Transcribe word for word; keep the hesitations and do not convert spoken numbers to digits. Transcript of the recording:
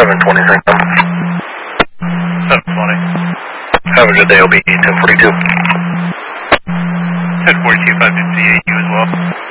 seven twenty-three. seven twenty. Have a good day, I'll be ten forty-two. ten forty-two, five fifty-eight, you as well.